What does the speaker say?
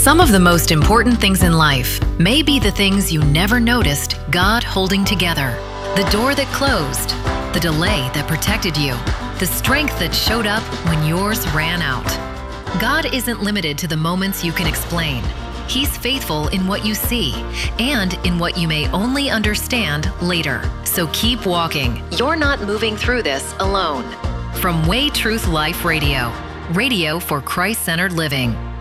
Some of the most important things in life may be the things you never noticed God holding together. The door that closed, the delay that protected you, the strength that showed up when yours ran out. God isn't limited to the moments you can explain. He's faithful in what you see and in what you may only understand later. So keep walking. You're not moving through this alone. From Way Truth Life Radio, radio for Christ-centered living.